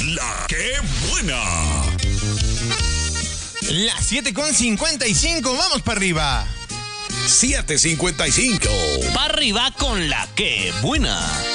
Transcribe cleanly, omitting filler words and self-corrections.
La que buena. Las 7:55, vamos para arriba. 7:55. Pa' arriba con la que buena.